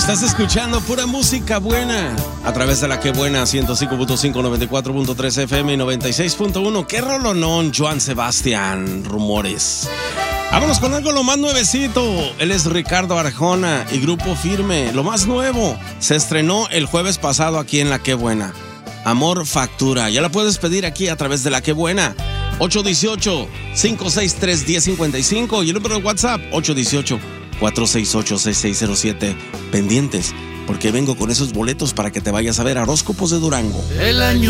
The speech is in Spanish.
Estás escuchando pura música buena a través de la que buena 105.5, 94.3 FM y 96.1. ¡Qué rolonón, Joan Sebastián! Rumores. Vámonos con algo lo más nuevecito. Él es Ricardo Arjona y Grupo Firme. Lo más nuevo se estrenó el jueves pasado aquí en La Que Buena. Amor Factura. Ya la puedes pedir aquí a través de La Que Buena. 818-563-1055 y el número de WhatsApp 818-468-6607. Pendientes, porque vengo con esos boletos para que te vayas a ver a Horóscopos de Durango. El año